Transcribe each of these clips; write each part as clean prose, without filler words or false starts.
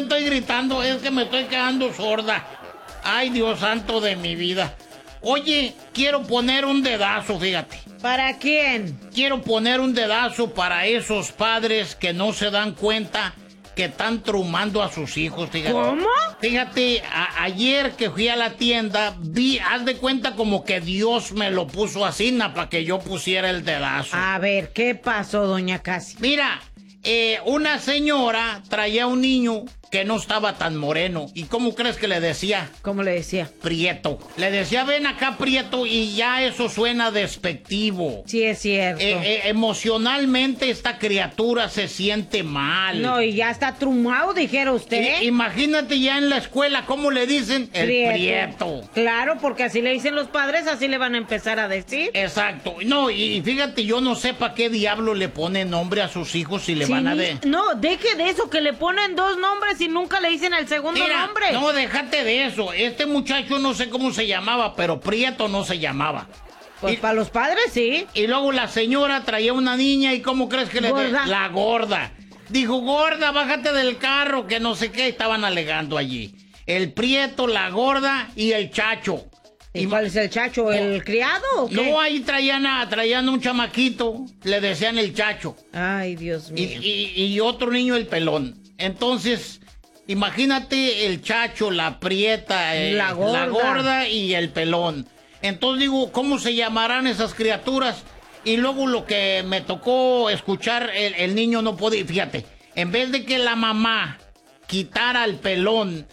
estoy gritando, es que me estoy quedando sorda. Ay, Dios santo de mi vida. Oye, quiero poner un dedazo, fíjate. ¿Para quién? Quiero poner un dedazo para esos padres que no se dan cuenta que están traumando a sus hijos, fíjate. ¿Cómo? Fíjate, ayer que fui a la tienda, haz de cuenta como que Dios me lo puso así, para que yo pusiera el dedazo. A ver, ¿qué pasó, doña Casi? Mira, una señora traía un niño que no estaba tan moreno. ¿Y cómo crees que le decía? ¿Cómo le decía? Prieto. Le decía, ven acá, Prieto, y ya eso suena despectivo. Sí, es cierto. Emocionalmente esta criatura se siente mal. No, y ya está trumado, dijera usted. Imagínate ya en la escuela, ¿cómo le dicen? El Prieto. Claro, porque así le dicen los padres, así le van a empezar a decir. Exacto. No, y fíjate, yo no sé para qué diablo le pone nombre a sus hijos si le van a... No, deje de eso, que le ponen dos nombres y nunca le dicen el segundo nombre. No, déjate de eso. Este muchacho no sé cómo se llamaba, pero Prieto no se llamaba. Pues para los padres sí. Y luego la señora traía una niña y ¿cómo crees que gorda. La gorda. Dijo, gorda, bájate del carro, que no sé qué estaban alegando allí. El Prieto, la gorda y el Chacho. ¿Y cuál es el Chacho? ¿El criado o qué? No, ahí traían un chamaquito, le decían el Chacho. Ay, Dios mío. Y otro niño, el Pelón. Entonces, imagínate el Chacho, la Prieta, la gorda y el Pelón. Entonces digo, ¿cómo se llamarán esas criaturas? Y luego lo que me tocó escuchar, el niño no podía, fíjate, en vez de que la mamá quitara al Pelón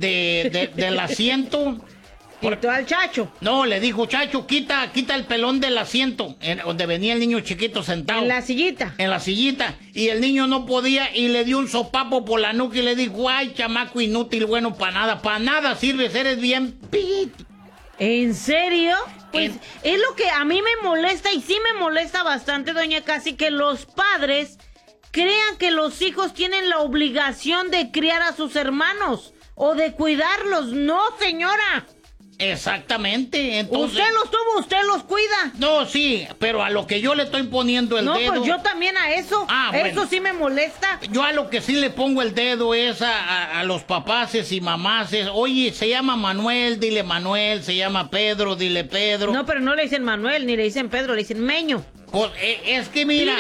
del asiento... ¿Quitó al Chacho? No, le dijo, Chacho, quita el pelón del asiento, donde venía el niño chiquito sentado. ¿En la sillita? En la sillita. Y el niño no podía y le dio un sopapo por la nuca y le dijo, ay, chamaco inútil, bueno, para nada sirves, eres bien pit. ¿En serio? Pues es lo que a mí me molesta y sí me molesta bastante, doña Casi, que los padres crean que los hijos tienen la obligación de criar a sus hermanos o de cuidarlos. No, señora. Exactamente, entonces... Usted los tuvo, usted los cuida. No, sí, pero a lo que yo le estoy poniendo el dedo... No, pues yo también a eso. Bueno. Eso sí me molesta. Yo a lo que sí le pongo el dedo es a los papaces y mamaces. Oye, se llama Manuel, dile Manuel. Se llama Pedro, dile Pedro. No, pero no le dicen Manuel, ni le dicen Pedro, le dicen Meño. Pues es que mira...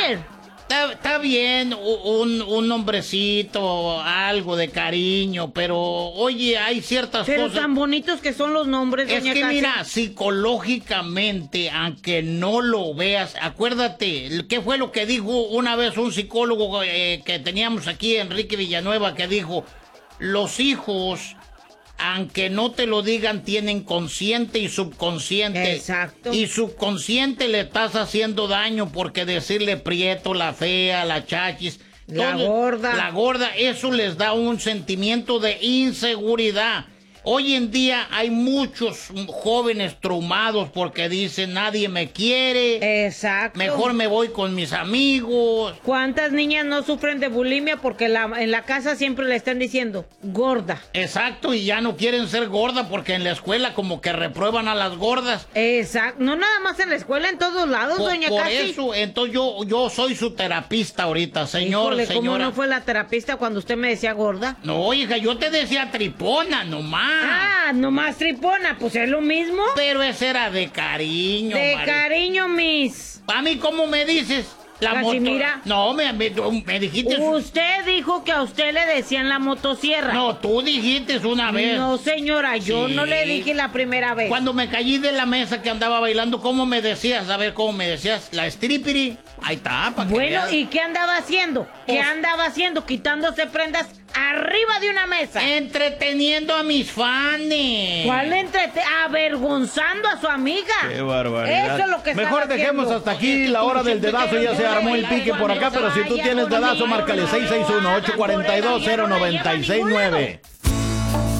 Está bien un nombrecito, algo de cariño, pero oye, hay ciertas cosas... Pero tan bonitos que son los nombres, doña Casi. Es que mira, psicológicamente, aunque no lo veas, acuérdate, ¿qué fue lo que dijo una vez un psicólogo que teníamos aquí, Enrique Villanueva, que dijo, los hijos... aunque no te lo digan, tienen consciente y subconsciente. Exacto. Y subconsciente le estás haciendo daño porque decirle Prieto, la fea, la chachis... La gorda. La gorda, eso les da un sentimiento de inseguridad. Hoy en día hay muchos jóvenes traumados porque dicen nadie me quiere. Exacto. Mejor me voy con mis amigos. ¿Cuántas niñas no sufren de bulimia porque en la casa siempre le están diciendo gorda? Exacto, y ya no quieren ser gorda porque en la escuela como que reprueban a las gordas. Exacto, no nada más en la escuela, en todos lados, doña Casi. Por eso, entonces yo soy su terapista ahorita, señor, Híjole, señora. ¿cómo no fue la terapista cuando usted me decía gorda? No, hija, yo te decía tripona, nomás. Ah, nomás tripona, pues es lo mismo. Pero ese era de cariño, De cariño, miss. ¿A mí cómo me dices? Casimira. No, me dijiste... Usted dijo que a usted le decían la motosierra. No, tú dijiste una vez. No, señora, yo Sí. no le dije la primera vez. Cuando me caí de la mesa que andaba bailando, ¿cómo me decías? A ver, ¿cómo me decías? La strippery. Ahí está, para que Bueno, veas. ¿y qué andaba haciendo? ¿Qué andaba haciendo? Quitándose prendas arriba de una mesa. Entreteniendo a mis fans. ¿Cuál avergonzando a su amiga? Qué barbaridad. Eso es lo que Mejor estaba dejemos haciendo. hasta aquí la hora del dedazo. Ya se armó el pique por acá, pero si tú tienes dedazo, márcale 661-842-0969.